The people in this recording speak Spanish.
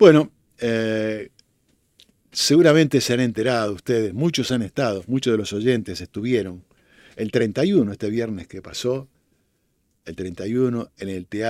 Bueno, seguramente se han enterado ustedes, muchos han estado, muchos de los oyentes estuvieron el 31, este viernes que pasó, el 31 en el Teatro